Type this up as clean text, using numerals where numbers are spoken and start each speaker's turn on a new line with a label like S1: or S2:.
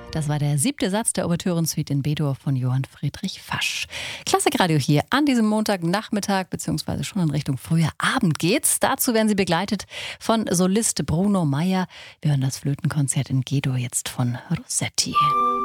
S1: Das war der 7. Satz der Ouvertürensuite in B-Dur von Johann Friedrich Fasch. Klassikradio hier an diesem Montagnachmittag, beziehungsweise schon in Richtung früher Abend geht's. Dazu werden Sie begleitet von Solist Bruno Meyer. Wir hören das Flötenkonzert in G-Dur jetzt von Rossetti.